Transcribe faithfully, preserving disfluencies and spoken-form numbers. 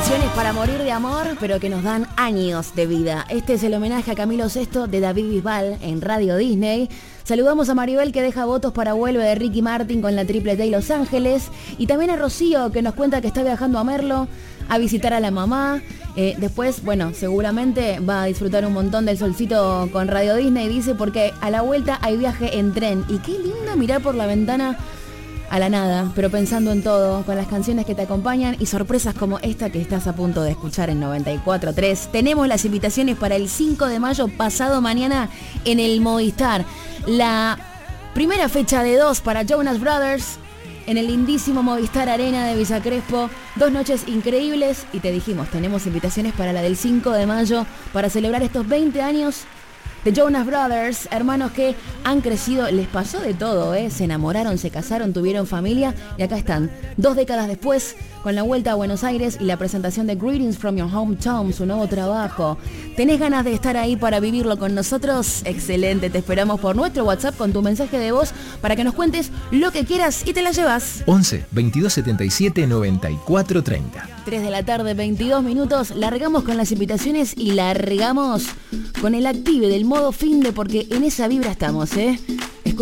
Canciones para morir de amor, pero que nos dan años de vida. Este es el homenaje a Camilo sexto de David Bisbal en Radio Disney. Saludamos a Maribel, que deja votos para Vuelve de Ricky Martin con la Triple T y Los Ángeles. Y también a Rocío, que nos cuenta que está viajando a Merlo a visitar a la mamá. Eh, después, bueno, seguramente va a disfrutar un montón del solcito con Radio Disney, dice, porque a la vuelta hay viaje en tren. Y qué lindo mirar por la ventana a la nada, pero pensando en todo, con las canciones que te acompañan y sorpresas como esta que estás a punto de escuchar en noventa y cuatro punto tres. Tenemos las invitaciones para el cinco de mayo, pasado mañana, en el Movistar. La primera fecha de dos para Jonas Brothers en el lindísimo Movistar Arena de Villa Crespo. Dos noches increíbles y te dijimos, tenemos invitaciones para la del cinco de mayo para celebrar estos veinte años de Jonas Brothers, hermanos que han crecido, les pasó de todo, ¿eh? Se enamoraron, se casaron, tuvieron familia y acá están, dos décadas después, con la vuelta a Buenos Aires y la presentación de Greetings from Your Hometown, su nuevo trabajo. ¿Tenés ganas de estar ahí para vivirlo con nosotros? Excelente, te esperamos por nuestro WhatsApp con tu mensaje de voz para que nos cuentes lo que quieras y te la llevas. once, veintidós setenta y siete, noventa y cuatro treinta. tres de la tarde, veintidós minutos, largamos con las invitaciones y largamos con el active del modo finde porque en esa vibra estamos, ¿eh?